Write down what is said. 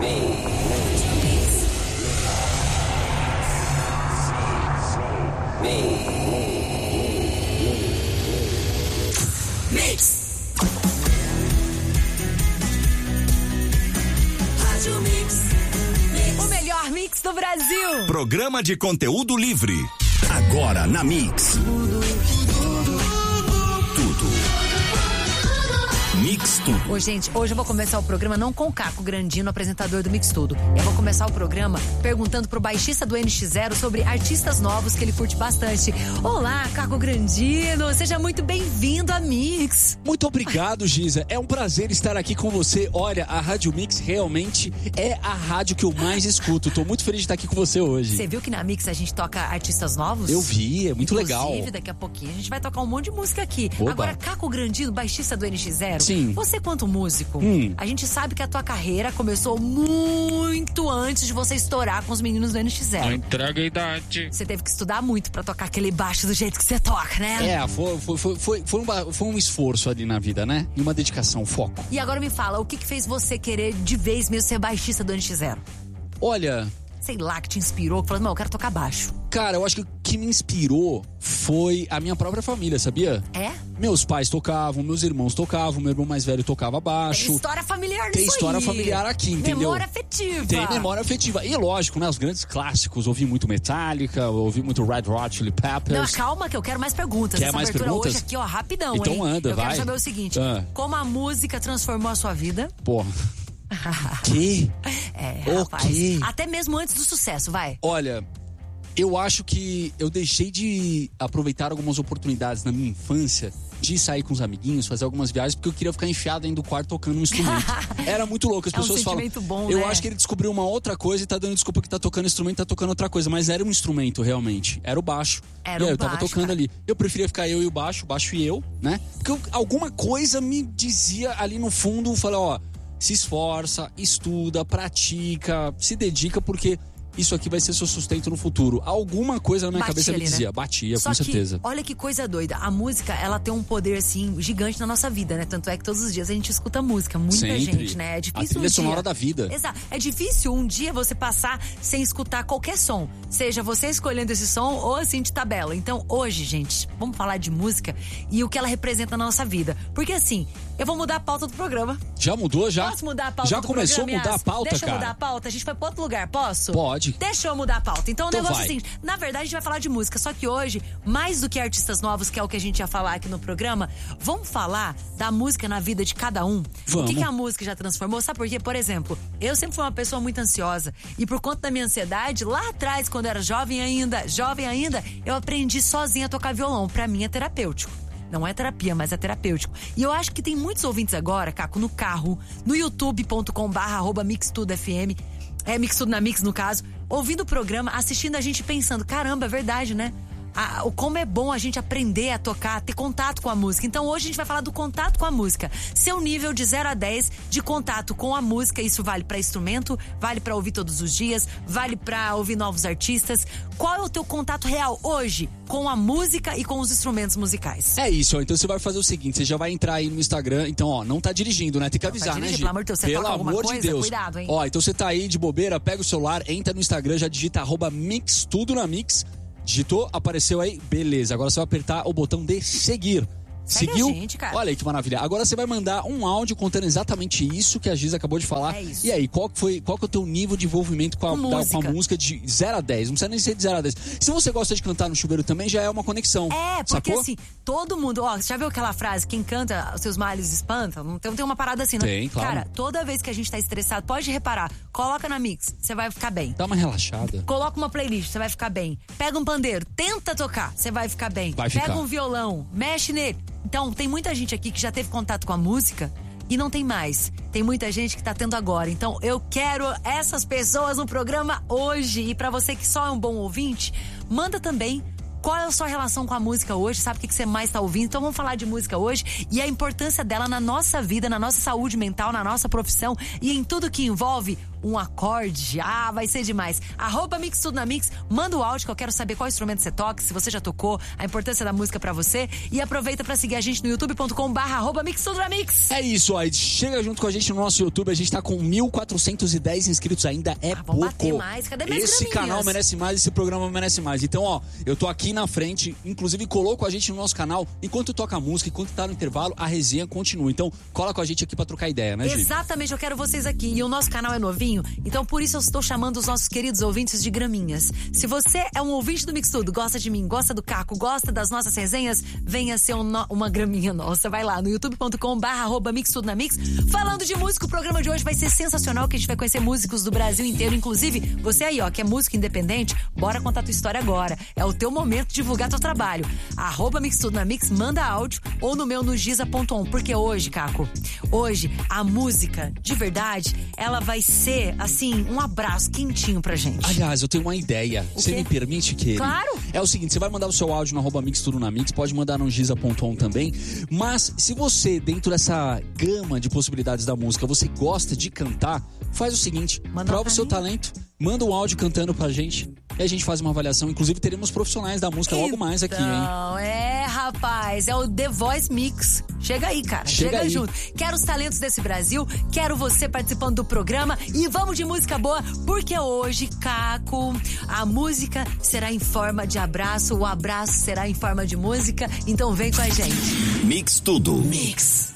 O melhor mix do Brasil. Programa de conteúdo livre. Agora na Mix. Mix Tudo. Ô, gente, hoje eu vou começar o programa não com o Caco Grandino, apresentador do Mix Tudo. Eu vou começar o programa perguntando pro baixista do NX0 sobre artistas novos que ele curte bastante. Olá, Caco Grandino, seja muito bem-vindo a Mix. Muito obrigado, Giza. É um prazer estar aqui com você. Olha, a Rádio Mix realmente é a rádio que eu mais escuto. Tô muito feliz de estar aqui com você hoje. Você viu que na Mix a gente toca artistas novos? Eu vi, é muito legal. Inclusive, daqui a pouquinho a gente vai tocar um monte de música aqui. Oba. Agora, Caco Grandino, baixista do NX0. Sim. Você, quanto músico, a gente sabe que a tua carreira começou muito antes de você estourar com os meninos do NX0. Não entrega a idade. Você teve que estudar muito pra tocar aquele baixo do jeito que você toca, né? É, foi um esforço ali na vida, né? E uma dedicação, foco. E agora me fala, o que fez você querer de vez mesmo ser baixista do NX0? Olha, Sei lá, que te inspirou, falando, não, eu quero tocar baixo. cara, eu acho que o que me inspirou foi a minha própria família, sabia? É? Meus pais tocavam, meus irmãos tocavam, meu irmão mais velho tocava baixo. Tem história familiar nisso Tem história aí. familiar aqui, entendeu? Memória afetiva. Tem memória afetiva. E lógico, né? Os grandes clássicos. Ouvi muito Metallica, ouvi muito Red Hot Chili Peppers. Não, calma que eu quero mais perguntas. Quer Essa mais abertura perguntas? hoje aqui, ó, rapidão, Então hein? anda, eu vai. quero saber o seguinte, como a música transformou a sua vida? Porra. Que? É, O rapaz. quê? Até mesmo antes do sucesso, vai. Olha, eu acho que eu deixei de aproveitar algumas oportunidades na minha infância de sair com os amiguinhos, fazer algumas viagens, porque eu queria ficar enfiado dentro do quarto tocando um instrumento. Era muito louco, as pessoas falam. Bom, eu né? acho que ele descobriu uma outra coisa e tá dando desculpa que tá tocando instrumento, tá tocando outra coisa, mas era um instrumento realmente, era o baixo. Era o eu tava baixo, tocando cara. ali. Eu preferia ficar eu e o baixo e eu, né? Porque alguma coisa me dizia ali no fundo, falei, ó, se esforça, estuda, pratica, se dedica, porque isso aqui vai ser seu sustento no futuro. Alguma coisa na minha cabeça me dizia, batia, Só com certeza. Que, olha que coisa doida. A música, ela tem um poder, assim, gigante na nossa vida, né? Tanto é que todos os dias a gente escuta música. Muita Sempre. gente, né? É difícil A trilha um sonora dia... da vida. Exato. É difícil um dia você passar sem escutar qualquer som. Seja você escolhendo esse som ou assim de tabela. Então, hoje, gente, vamos falar de música e o que ela representa na nossa vida. Porque assim, eu vou mudar a pauta do programa. Já mudou, já? Posso mudar a pauta Já do começou programa, a mudar a Yas? pauta, Deixa eu cara? mudar a pauta. A gente foi pra outro lugar, posso? Pode. Deixa eu mudar a pauta. Então o Então negócio é vai. o seguinte, na verdade a gente vai falar de música, só que hoje, mais do que artistas novos, que é o que a gente ia falar aqui no programa, vamos falar da música na vida de cada um. Vamos. O que a música já transformou? Sabe por quê? Por exemplo, eu sempre fui uma pessoa muito ansiosa e por conta da minha ansiedade, lá atrás, quando eu era jovem ainda, eu aprendi sozinha a tocar violão. Pra mim é terapêutico. Não é terapia, mas é terapêutico. E eu acho que tem muitos ouvintes agora, Caco, no carro, no youtube.com/mixtudofm, Mix Tudo na Mix, no caso, ouvindo o programa, assistindo a gente pensando, caramba, é verdade, né? Como é bom a gente aprender a tocar, ter contato com a música. Então hoje a gente vai falar do contato com a música. Seu nível de 0 a 10 de contato com a música. Isso vale pra instrumento, vale pra ouvir todos os dias, vale pra ouvir novos artistas. Qual é o teu contato real hoje com a música e com os instrumentos musicais? É isso, ó. Então você vai fazer o seguinte, você já vai entrar aí no Instagram. Então, ó, não tá dirigindo, né? Tem que avisar, dirigir, né, Gi? pelo amor de Deus, você Pelo toca alguma amor coisa? de Deus. Cuidado, hein? Ó, então você tá aí de bobeira, pega o celular, entra no Instagram, já digita @mixtudo na Mix. Digitou, apareceu aí, beleza. Agora você vai apertar o botão de seguir. Segue Seguiu? a gente, cara. Olha aí que maravilha. Agora você vai mandar um áudio contando exatamente isso que a Giza acabou de falar. É isso. E aí, qual que é o teu nível de envolvimento com a música de 0 a 10? Não precisa nem ser de 0 a 10. Se você gosta de cantar no chuveiro também, já é uma conexão. É, porque sacou? assim, todo mundo... Ó, você já viu aquela frase, quem canta os seus males espanta? Não tem uma parada assim, né? Tem, claro. Cara, toda vez que a gente tá estressado, pode reparar, coloca na Mix, você vai ficar bem. Dá uma relaxada. Coloca uma playlist, você vai ficar bem. Pega um pandeiro, tenta tocar, você vai ficar bem. Vai ficar. Pega um violão, mexe nele. Então, tem muita gente aqui que já teve contato com a música e não tem mais. Tem muita gente que tá tendo agora. Então, eu quero essas pessoas no programa hoje. E pra você que só é um bom ouvinte, manda também qual é a sua relação com a música hoje, sabe o que você mais tá ouvindo. Então vamos falar de música hoje e a importância dela na nossa vida, na nossa saúde mental, na nossa profissão e em tudo que envolve um acorde. Vai ser demais. @Mix Tudo na Mix, manda o áudio que eu quero saber qual instrumento você toca, se você já tocou, a importância da música pra você. E aproveita pra seguir a gente no youtube.com/Mix Tudo na Mix. É isso, aí chega junto com a gente no nosso YouTube. A gente tá com 1.410 inscritos, ainda é vamos pouco. bater mais. Cadê minhas Esse graminhas? canal merece mais, esse programa merece mais. Então, ó, eu tô aqui na frente, inclusive coloco a gente no nosso canal. Enquanto toca a música, enquanto tá no intervalo, a resenha continua. Então, cola com a gente aqui pra trocar ideia, né, Gi? Exatamente, eu quero vocês aqui. E o nosso canal é novinho, então por isso eu estou chamando os nossos queridos ouvintes de graminhas. Se você é um ouvinte do Mix Tudo, gosta de mim, gosta do Caco, gosta das nossas resenhas, venha ser uma graminha nossa. Vai lá no youtube.com/Mix Tudo na Mix. Falando de música, o programa de hoje vai ser sensacional, que a gente vai conhecer músicos do Brasil inteiro. Inclusive, você aí, ó, que é músico independente, bora contar tua história agora. É o teu momento de divulgar teu trabalho. @Mix Tudo na Mix, manda áudio ou no meu no giza.on. Porque hoje, Caco, hoje a música, de verdade, ela vai ser, assim, um abraço quentinho pra gente. Aliás, eu tenho uma ideia. Você me permite, querido? Claro. É o seguinte, você vai mandar o seu áudio no @Mix Tudo na Mix, pode mandar no giza.on também. Mas se você, dentro dessa gama de possibilidades da música, você gosta de cantar, faz o seguinte, prova o seu talento, manda um áudio cantando pra gente e a gente faz uma avaliação. Inclusive, teremos profissionais da música logo mais aqui, hein? Rapaz, é o The Voice Mix. Chega aí, cara. Chega junto. Quero os talentos desse Brasil, quero você participando do programa e vamos de música boa, porque hoje, Caco, a música será em forma de abraço, o abraço será em forma de música, então vem com a gente. Mix Tudo. Mix.